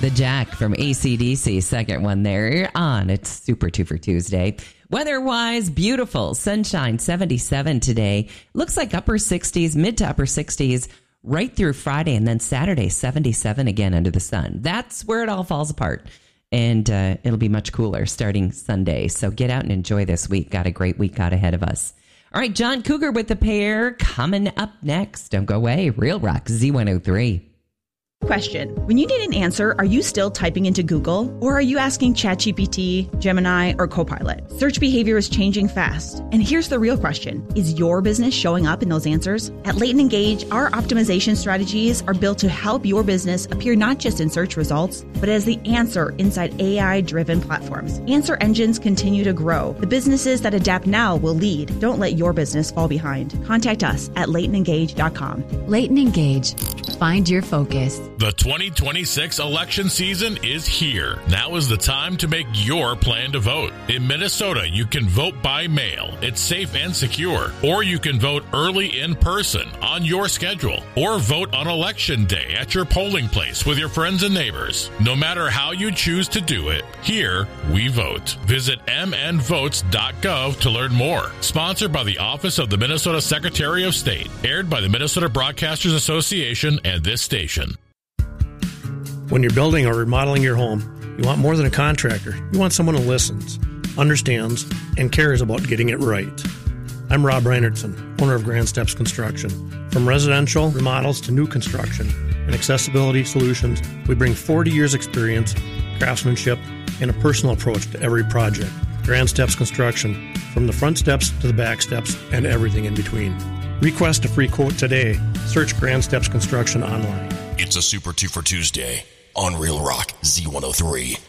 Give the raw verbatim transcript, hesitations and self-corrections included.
The Jack from A C D C, second one there. You're on. It's Super Two for Tuesday. Weather-wise, beautiful. Sunshine, seventy-seven today. Looks like upper sixties, mid to upper sixties, right through Friday, and then Saturday, seventy-seven again under the sun. That's where it all falls apart. And uh, it'll be much cooler starting Sunday. So get out and enjoy this week. Got a great week out ahead of us. All right, John Cougar with the pair coming up next. Don't go away. Real Rock Z one oh three. Question. When you need an answer, are you still typing into Google? Or are you asking ChatGPT, Gemini, or Copilot? Search behavior is changing fast. And here's the real question. Is your business showing up in those answers? At Leighton Engage, our optimization strategies are built to help your business appear not just in search results, but as the answer inside A I-driven platforms. Answer engines continue to grow. The businesses that adapt now will lead. Don't let your business fall behind. Contact us at leighton engage dot com. Leighton Engage. Find your focus. The twenty twenty-six election season is here. Now is the time to make your plan to vote. In Minnesota, you can vote by mail. It's safe and secure. Or you can vote early in person on your schedule. Or vote on election day at your polling place with your friends and neighbors. No matter how you choose to do it, here we vote. Visit m n votes dot gov to learn more. Sponsored by the Office of the Minnesota Secretary of State. Aired by the Minnesota Broadcasters Association and this station. When you're building or remodeling your home, you want more than a contractor. You want someone who listens, understands, and cares about getting it right. I'm Rob Reinertson, owner of Grand Steps Construction. From residential remodels to new construction and accessibility solutions, we bring forty years experience, craftsmanship, and a personal approach to every project. Grand Steps Construction, from the front steps to the back steps and everything in between. Request a free quote today. Search Grand Steps Construction online. It's a Super Two for Tuesday on Real Rock Z one oh three.